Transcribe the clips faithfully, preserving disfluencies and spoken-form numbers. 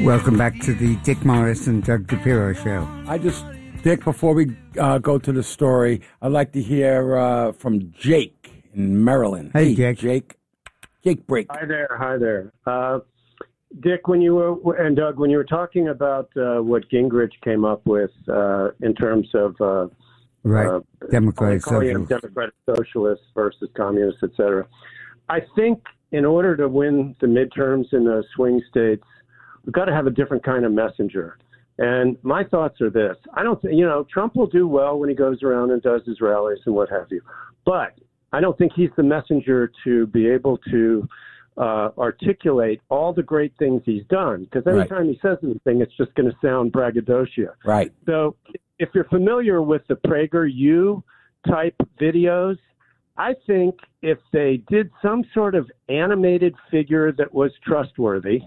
Welcome back to the Dick Morris and Doug DePiro show. I just, Dick, before we uh, go to the story, I'd like to hear uh, from Jake in Maryland. Hey, Jake. Jake. Jake Break. Hi there. Hi there. Uh, Dick, when you were, and Doug, when you were talking about uh, what Gingrich came up with uh, in terms of uh, right. uh, Democratic Socialists. Democratic Socialists versus Communists, et cetera, I think in order to win the midterms in the swing states, we've got to have a different kind of messenger. And my thoughts are this. I don't think, you know, Trump will do well when he goes around and does his rallies and what have you. But I don't think he's the messenger to be able to uh, articulate all the great things he's done. Because every time he says anything, it's just going to sound braggadocio. Right. So if you're familiar with the PragerU type videos, I think if they did some sort of animated figure that was trustworthy,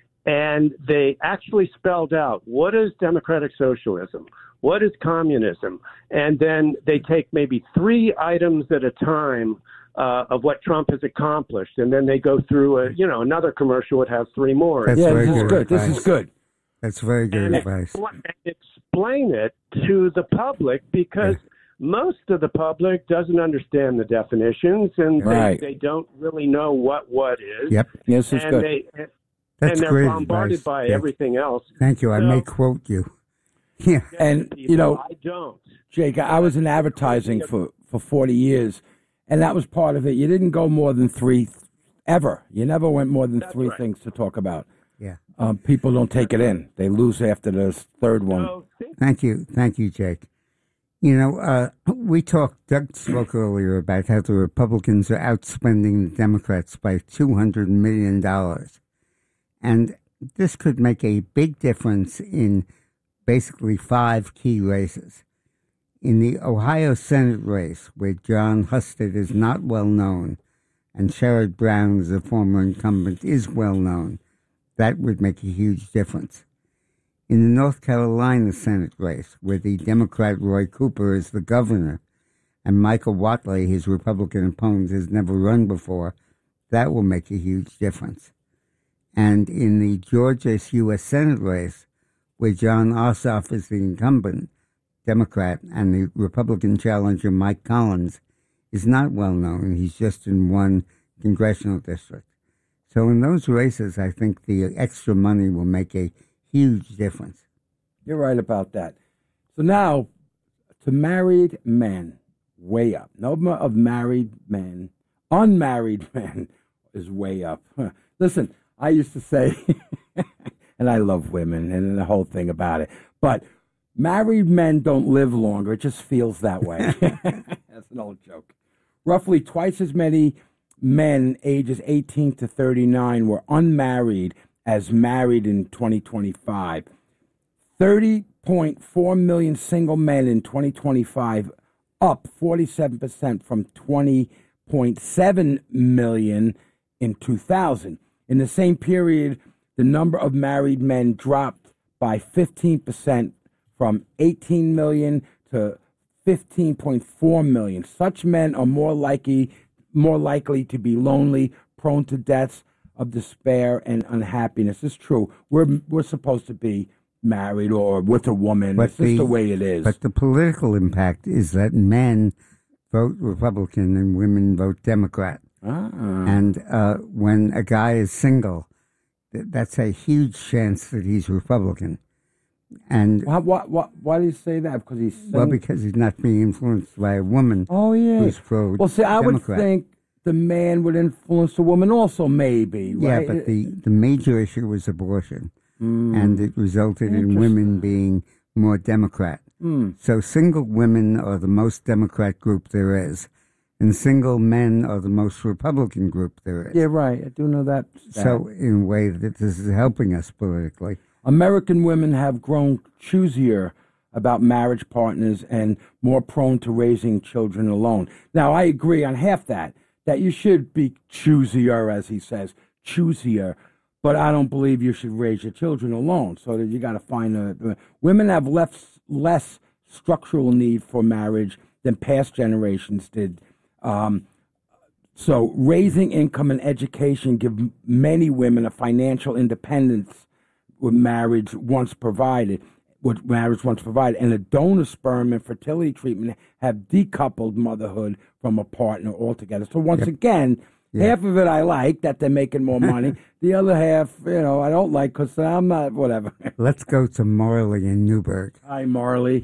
and they actually spelled out what is democratic socialism, what is communism, and then they take maybe three items at a time uh, of what Trump has accomplished, and then they go through a, you know, another commercial would have three more. That's yeah, very this is good. good. Advice. This is good. That's very good and advice. Explain it to the public because yeah. most of the public doesn't understand the definitions, and right. they, they don't really know what what is. Yep. Yes, this is and good. They, That's and they're great bombarded advice, by Dick. everything else. Thank you. I So- may quote you. Yeah. And, you know, I don't. Jake, I was in advertising for, for forty years, and that was part of it. You didn't go more than three ever. You never went more than That's three right. things to talk about. Yeah. Um, people don't take it in. They lose after the third one. So, Thank you. Thank you, Jake. You know, uh, we talked, Doug spoke earlier about how the Republicans are outspending the Democrats by two hundred million dollars. And this could make a big difference in basically five key races. In the Ohio Senate race, where John Husted is not well known and Sherrod Brown, as a former incumbent, is well known, that would make a huge difference. In the North Carolina Senate race, where the Democrat Roy Cooper is the governor and Michael Whatley, his Republican opponent, has never run before, that will make a huge difference. And in the Georgia U S Senate race, where John Ossoff is the incumbent Democrat and the Republican challenger Mike Collins is not well known. He's just in one congressional district. So in those races, I think the extra money will make a huge difference. You're right about that. So now, to married men, way up. Number of married men, unmarried men is way up. Listen, I used to say, and I love women and the whole thing about it, but married men don't live longer. It just feels that way. That's an old joke. Roughly twice as many men ages eighteen to thirty-nine were unmarried as married in twenty twenty-five. thirty point four million single men in twenty twenty-five, up forty-seven percent from twenty point seven million in two thousand. In the same period, the number of married men dropped by fifteen percent from eighteen million to fifteen point four million. Such men are more likely more likely to be lonely, prone to deaths of despair and unhappiness. It's true. We're we're supposed to be married or with a woman. But it's just the, the way it is. But the political impact is that men vote Republican and women vote Democrat. Ah. And uh, when a guy is single, th- that's a huge chance that he's Republican. And Why, why, why, why do you say that? Because he's single? well, because he's not being influenced by a woman oh yeah. who's pro Well, see, I would Democrat. think the man would influence the woman also, maybe. Yeah, Right? but the, the major issue was abortion, Mm. and it resulted in women being more Democrat. Mm. So single women are the most Democrat group there is, and single men are the most Republican group there is. Yeah, right. I do know that. So in a way, that this is helping us politically. American women have grown choosier about marriage partners and more prone to raising children alone. Now, I agree on half that, that you should be choosier, as he says, choosier, but I don't believe you should raise your children alone, so that you got to find a... Women have less, less structural need for marriage than past generations did. Um, so raising income and education give many women a financial independence what marriage once provided, what marriage once provided, and the donor sperm and fertility treatment have decoupled motherhood from a partner altogether. So once Yep. again, Yeah. half of it I like, that they're making more money. The other half, you know, I don't like because I'm not, whatever. Let's go to Marley in Newburgh. Hi, Marley.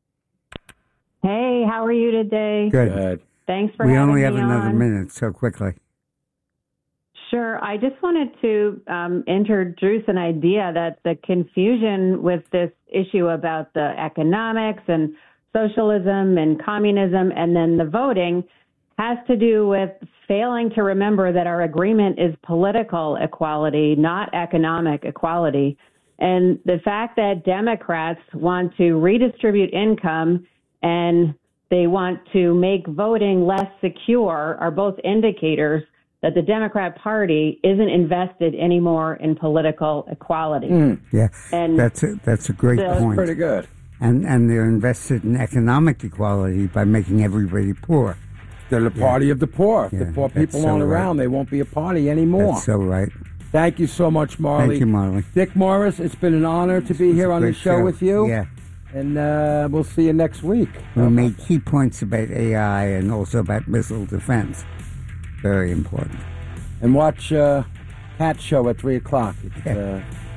Hey, how are you today? Good. Good. Thanks for We having only me have another on. minute, so quickly. Sure. I just wanted to um, introduce an idea that the confusion with this issue about the economics and socialism and communism and then the voting has to do with failing to remember that our agreement is political equality, not economic equality. And the fact that Democrats want to redistribute income and they want to make voting less secure are both indicators that the Democrat Party isn't invested anymore in political equality. Mm. Yeah, And that's a, that's a great the- point. Pretty good. And and they're invested in economic equality by making everybody poor. They're the party of the poor. If Yeah, the poor that's people so aren't right. around, they won't be a party anymore. That's so right. Thank you so much, Marley. Thank you, Marley. Dick Morris, it's been an honor to be here on the Great show, with you. Yeah. And uh, we'll see you next week. We made key points about A I and also about missile defense. Very important. And watch uh, Cat Show at three o'clock. It's, Yeah. uh,